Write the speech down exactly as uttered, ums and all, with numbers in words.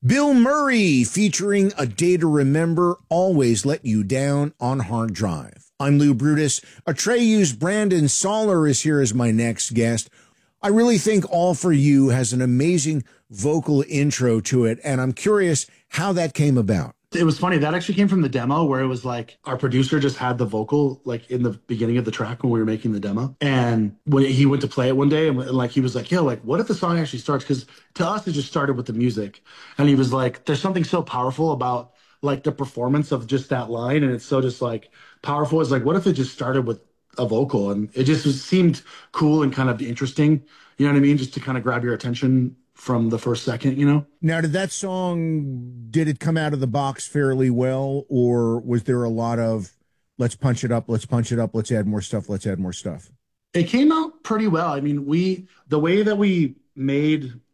Bill Murray featuring A Day to Remember, Always Let You Down on Hard Drive. I'm Lou Brutus. Atreyu's Brandon Soller is here as my next guest. I really think All For You has an amazing vocal intro to it, and I'm curious how that came about. It was funny. That actually came from the demo where it was like our producer just had the vocal like in the beginning of the track when we were making the demo. And when he went to play it one day and like he was like, yo, like what if the song actually starts? Because to us, it just started with the music. And he was like, there's something so powerful about like the performance of just that line. And it's so just like powerful. It's like, what if it just started with a vocal? And it just was, seemed cool and kind of interesting. You know what I mean? Just to kind of grab your attention from the first second, you know? Now, did that song, did it come out of the box fairly well, or was there a lot of, let's punch it up, let's punch it up, let's add more stuff, let's add more stuff? It came out pretty well. I mean, we, the way that we made